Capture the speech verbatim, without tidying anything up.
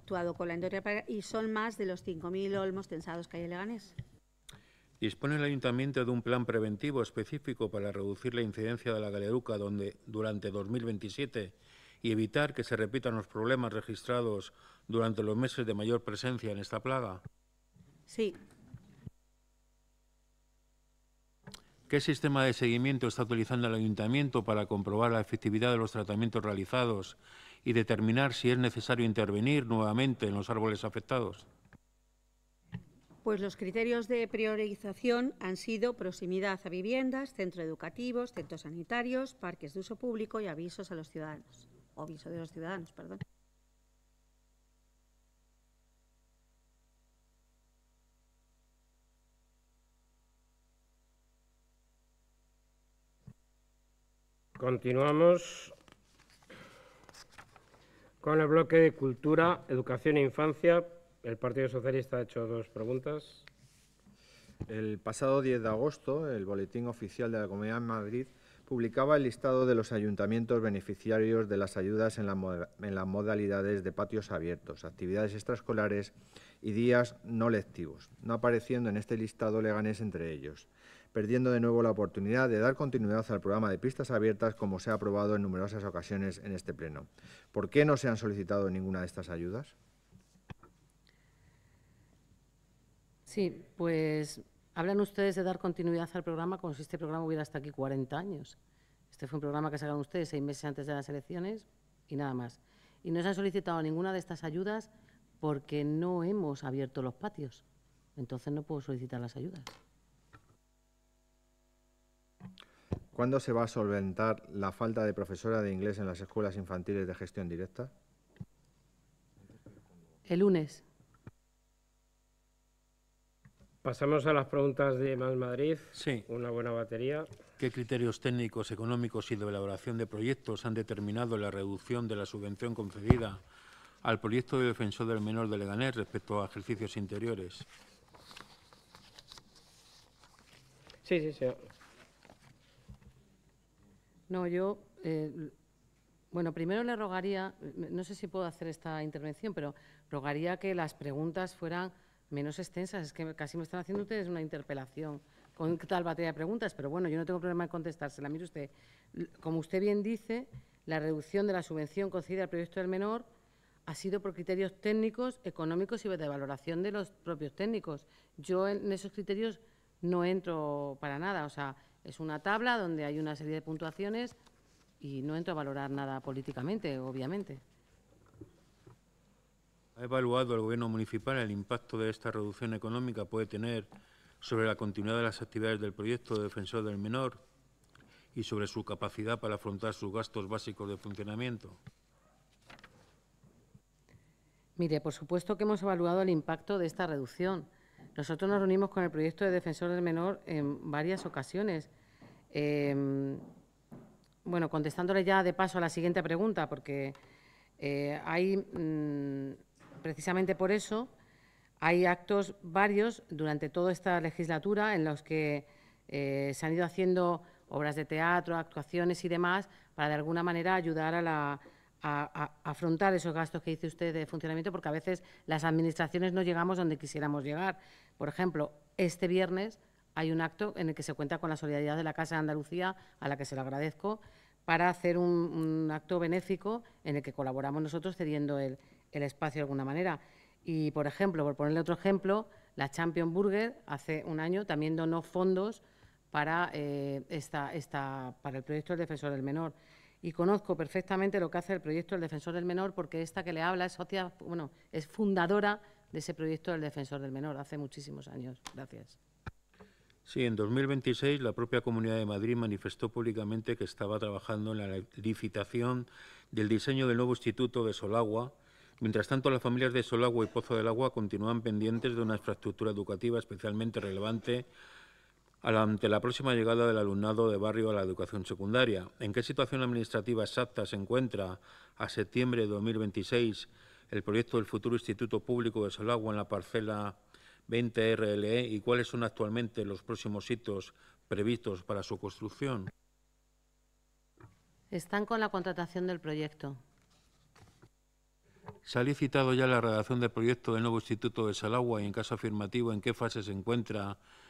actuado con la Endorrea y son más de los cinco mil olmos tensados que hay en Leganés. ¿Dispone el Ayuntamiento de un plan preventivo específico para reducir la incidencia de la galeruca donde, durante dos mil veintisiete y evitar que se repitan los problemas registrados durante los meses de mayor presencia en esta plaga? Sí. ¿Qué sistema de seguimiento está utilizando el Ayuntamiento para comprobar la efectividad de los tratamientos realizados y determinar si es necesario intervenir nuevamente en los árboles afectados? Pues los criterios de priorización han sido proximidad a viviendas, centros educativos, centros sanitarios, parques de uso público y avisos a los ciudadanos. O aviso de los ciudadanos, perdón. Continuamos con el bloque de Cultura, Educación e Infancia. El Partido Socialista ha hecho dos preguntas. El pasado diez de agosto, el Boletín Oficial de la Comunidad de Madrid publicaba el listado de los ayuntamientos beneficiarios de las ayudas en, la moda, en las modalidades de patios abiertos, actividades extraescolares y días no lectivos, no apareciendo en este listado Leganés entre ellos, perdiendo de nuevo la oportunidad de dar continuidad al programa de pistas abiertas como se ha aprobado en numerosas ocasiones en este Pleno. ¿Por qué no se han solicitado ninguna de estas ayudas? Sí, pues hablan ustedes de dar continuidad al programa como si este programa hubiera hasta aquí cuarenta años. Este fue un programa que sacaron ustedes seis meses antes de las elecciones y nada más. Y no se han solicitado ninguna de estas ayudas porque no hemos abierto los patios. Entonces no puedo solicitar las ayudas. ¿Cuándo se va a solventar la falta de profesora de inglés en las escuelas infantiles de gestión directa? El lunes. Pasamos a las preguntas de Más Madrid. Sí. Una buena batería. ¿Qué criterios técnicos, económicos y de elaboración de proyectos han determinado la reducción de la subvención concedida al proyecto de defensor del menor de Leganés respecto a ejercicios interiores? Sí, sí, sí. No, yo, eh, bueno, primero le rogaría, no sé si puedo hacer esta intervención, pero rogaría que las preguntas fueran menos extensas. Es que casi me están haciendo ustedes una interpelación con tal batería de preguntas, pero bueno, yo no tengo problema en contestársela. Mire usted, como usted bien dice, la reducción de la subvención concedida al proyecto del menor ha sido por criterios técnicos, económicos y de valoración de los propios técnicos. Yo en esos criterios no entro para nada, o sea, es una tabla donde hay una serie de puntuaciones y no entro a valorar nada políticamente, obviamente. ¿Ha evaluado el Gobierno municipal el impacto de esta reducción económica puede tener sobre la continuidad de las actividades del proyecto de defensor del menor y sobre su capacidad para afrontar sus gastos básicos de funcionamiento? Mire, por supuesto que hemos evaluado el impacto de esta reducción. Nosotros nos reunimos con el proyecto de defensor del menor en varias ocasiones. Eh, bueno, contestándole ya de paso a la siguiente pregunta, porque eh, hay, mmm, precisamente por eso, hay actos varios durante toda esta legislatura en los que eh, se han ido haciendo obras de teatro, actuaciones y demás, para de alguna manera ayudar a la... A, a afrontar esos gastos que dice usted de funcionamiento, porque a veces las administraciones no llegamos donde quisiéramos llegar. Por ejemplo, este viernes hay un acto en el que se cuenta con la solidaridad de la Casa de Andalucía, a la que se lo agradezco, para hacer un, un acto benéfico en el que colaboramos nosotros cediendo el, el espacio de alguna manera. Y, por ejemplo, por ponerle otro ejemplo, la Champion Burger hace un año también donó fondos para, eh, esta, esta, para el proyecto del Defensor del Menor. Y conozco perfectamente lo que hace el proyecto del Defensor del Menor, porque esta que le habla es socia, bueno, es fundadora de ese proyecto del Defensor del Menor hace muchísimos años. Gracias. Sí, en dos mil veintiséis la propia Comunidad de Madrid manifestó públicamente que estaba trabajando en la licitación del diseño del nuevo Instituto de Solagua. Mientras tanto, las familias de Solagua y Pozo del Agua continúan pendientes de una infraestructura educativa especialmente relevante ante la próxima llegada del alumnado de barrio a la educación secundaria. ¿En qué situación administrativa exacta se encuentra a septiembre de dos mil veintiséis el proyecto del futuro Instituto Público de Solagua en la parcela veinte R L E y cuáles son actualmente los próximos hitos previstos para su construcción? Están con la contratación del proyecto. ¿Se ha licitado ya la redacción del proyecto del nuevo Instituto de Salagua y, en caso afirmativo, en qué fase se encuentra